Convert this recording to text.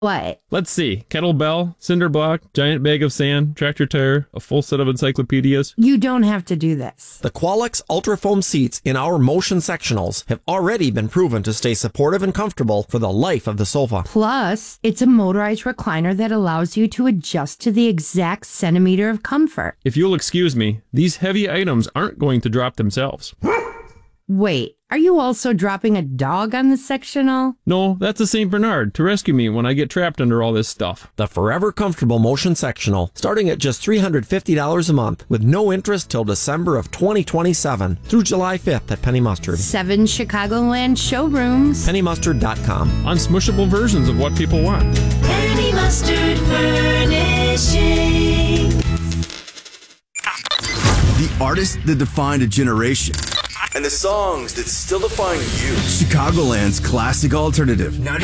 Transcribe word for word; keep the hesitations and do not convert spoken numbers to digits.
What? Let's see. Kettlebell, cinder block, giant bag of sand, tractor tire, a full set of encyclopedias. You don't have to do this. The Qualix Ultrafoam seats in our motion sectionals have already been proven to stay supportive and comfortable for the life of the sofa. Plus, it's a motorized recliner that allows you to adjust to the exact centimeter of comfort. If you'll excuse me, these heavy items aren't going to drop themselves. Wait, are you also dropping a dog on the sectional? No, that's a Saint Bernard to rescue me when I get trapped under all this stuff. The Forever Comfortable Motion Sectional, starting at just three hundred fifty dollars a month with no interest till December of twenty twenty-seven through July fifth at Penny Mustard. Seven Chicagoland showrooms. penny mustard dot com. On smushable versions of what people want. Penny Mustard Furnishing. The artist that defined a generation. And the songs that still define you. Chicagoland's classic alternative.